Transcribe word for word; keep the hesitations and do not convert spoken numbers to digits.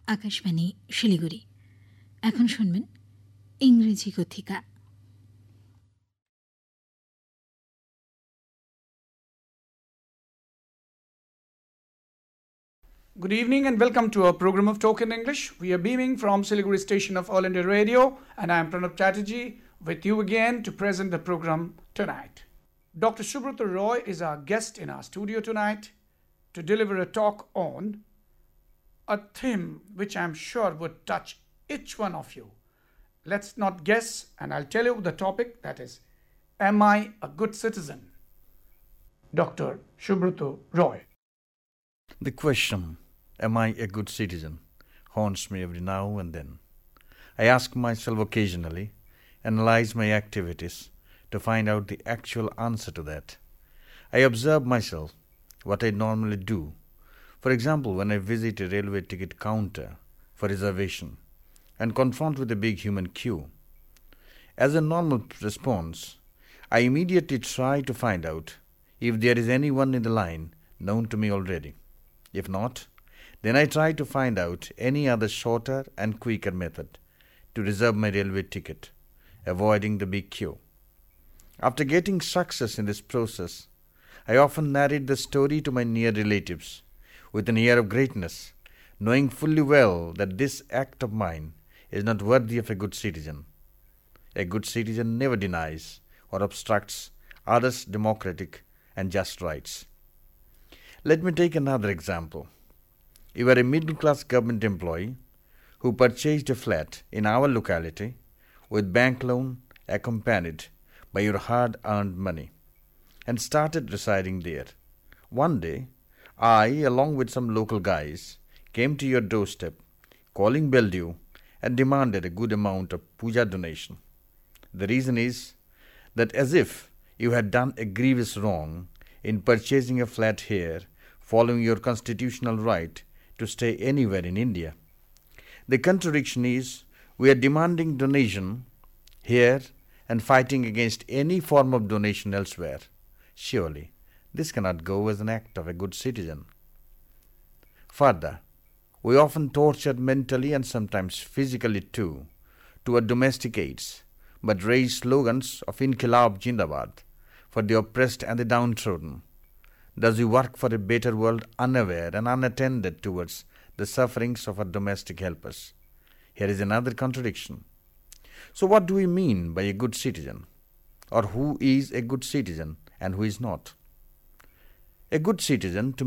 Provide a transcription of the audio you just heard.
আকাশবাণী শিলিগুড়ি। এখন শুনবেন ইংরেজি কথিকা। Good evening and welcome to our program of Talk in English. We are beaming from Siliguri station of All India Radio, and I am Pranab Chatterjee with you again to present the program tonight. Doctor Subrata Roy is our guest in our studio tonight to deliver a talk on a theme which I'm sure would touch each one of you. Let's not guess, and I'll tell you the topic, that is, am I a good citizen? Doctor Subrata Roy. The question, am I a good citizen, haunts me every now and then. I ask myself occasionally, analyze my activities to find out the actual answer to that. I observe myself, what I normally do. For example, when I visit a railway ticket counter for reservation and confront with a big human queue. As a normal response, I immediately try to find out if there is anyone in the line known to me already. If not, then I try to find out any other shorter and quicker method to reserve my railway ticket, avoiding the big queue. After getting success in this process, I often narrate the story to my near relatives with an air of greatness, knowing fully well that this act of mine is not worthy of a good citizen. A good citizen never denies or obstructs others' democratic and just rights. Let me take another example. You are a middle-class government employee who purchased a flat in our locality with bank loan accompanied by your hard-earned money and started residing there. One day, I, along with some local guys, came to your doorstep, calling bell due, and demanded a good amount of puja donation. The reason is that as if you had done a grievous wrong in purchasing a flat here, following your constitutional right to stay anywhere in India. The contradiction is we are demanding donation here and fighting against any form of donation elsewhere. Surely, this cannot go as an act of a good citizen. Further, we often torture mentally and sometimes physically too to our domestic aids, but raise slogans of Inqilab Jindabad for the oppressed and the downtrodden. Thus we work for a better world unaware and unattended towards the sufferings of our domestic helpers. Here is another contradiction. So what do we mean by a good citizen? Or who is a good citizen and who is not? A good citizen, to